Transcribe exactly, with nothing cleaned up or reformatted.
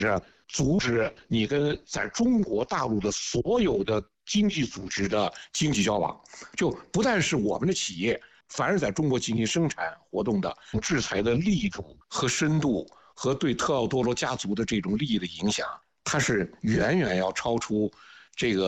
着阻止你跟在中国大陆的所有的经济组织的经济交往，就不但是我们的企业，凡是在中国进行生产活动的，制裁的力度和深度和对特奥多罗家族的这种利益的影响，它是远远要超出这个